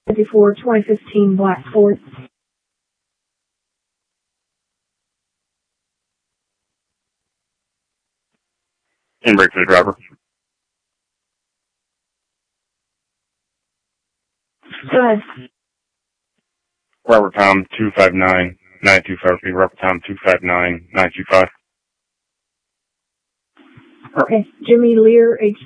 54 2015 Black Ford. Handbrake for the driver. Go ahead. Robert Tom 259-925. Robert Tom 259-925. Okay. Jimmy Lear,